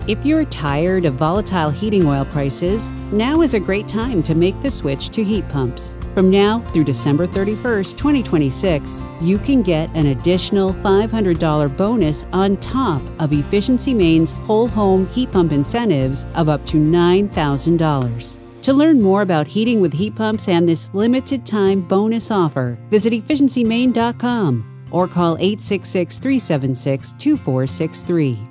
If you're tired of volatile heating oil prices, now is a great time to make the switch to heat pumps. From now through December 31st, 2026, you can get an additional $500 bonus on top of Efficiency Maine's whole home heat pump incentives of up to $9,000. To learn more about heating with heat pumps and this limited time bonus offer, visit efficiencymaine.com or call 866-376-2463.